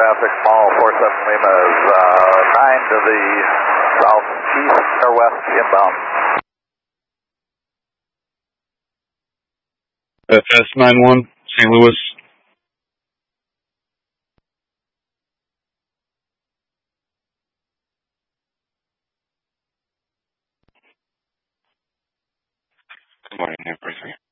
traffic, mall 47 Lima is 9 to the southeast or west inbound. FS91, St. Louis. Good morning, everything.